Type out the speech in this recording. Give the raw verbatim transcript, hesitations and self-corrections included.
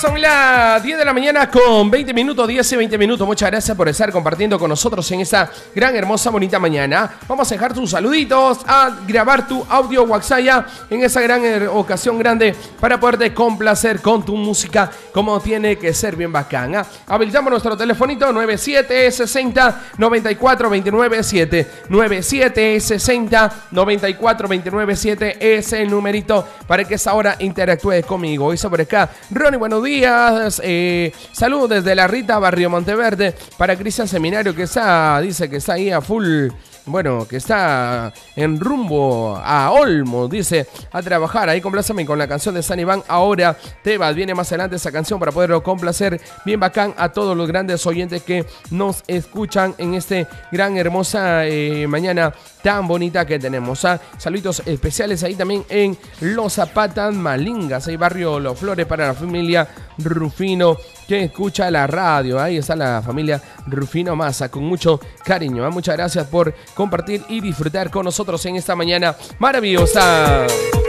Son las diez de la mañana con veinte minutos, diez y veinte minutos. Muchas gracias por estar compartiendo con nosotros en esta gran, hermosa, bonita mañana. Vamos a dejar tus saluditos, a grabar tu audio WhatsApp ya en esa gran ocasión grande para poderte complacer con tu música como tiene que ser, bien bacana. Habilitamos nuestro telefonito nueve siete seis cero nueve cuatro dos nueve siete. nueve siete seis cero nueve cuatro dos nueve siete es el numerito para que esa hora interactúe conmigo. Y sobre acá, Ronnie, buenos días. Eh, saludos desde La Rita, Barrio Monteverde, para Cristian Seminario, que está, dice que está ahí a full. Bueno, que está en rumbo a Olmo, dice, a trabajar. Ahí compláceme con la canción de San Iván. Ahora te vas, viene más adelante esa canción para poder complacer bien bacán a todos los grandes oyentes que nos escuchan en este gran, hermosa eh, mañana tan bonita que tenemos. ¿Ah? Saluditos especiales ahí también en Los Zapatas Malingas, ahí barrio Los Flores, para la familia Rufino que escucha la radio. Ahí está la familia Rufino Massa con mucho cariño. ¿Ah? Muchas gracias por compartir y disfrutar con nosotros en esta mañana maravillosa.